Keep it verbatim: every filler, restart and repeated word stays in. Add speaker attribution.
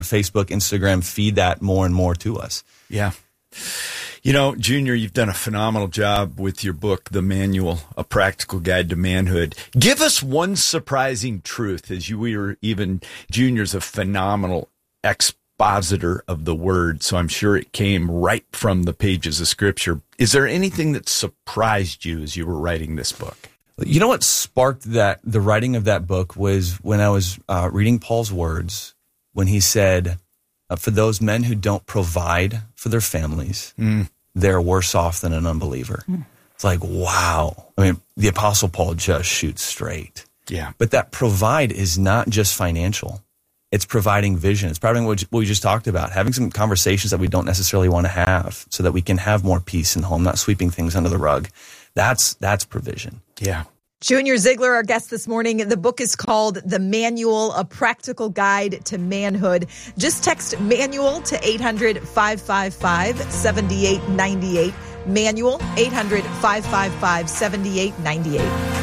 Speaker 1: Facebook, Instagram, feed that more and more to us.
Speaker 2: Yeah. You know, Junior, you've done a phenomenal job with your book, The Manual, A Practical Guide to Manhood. Give us one surprising truth, as you were even, Junior's a phenomenal expositor of the word, so I'm sure it came right from the pages of Scripture. Is there anything that surprised you as you were writing this book?
Speaker 1: You know what sparked that the writing of that book was when I was uh, reading Paul's words, when he said, Uh, for those men who don't provide for their families, mm. they're worse off than an unbeliever. Mm. It's like, wow. I mean, the Apostle Paul just shoots straight.
Speaker 2: Yeah.
Speaker 1: But that provide is not just financial. It's providing vision. It's providing what we just talked about, having some conversations that we don't necessarily want to have so that we can have more peace in the home, not sweeping things under the rug. That's that's provision.
Speaker 2: Yeah.
Speaker 3: Junior Ziegler, our guest this morning. The book is called The Manual, A Practical Guide to Manhood. Just text manual to eight hundred, five five five, seven eight nine eight. Manual, eight hundred, five five five, seven eight nine eight.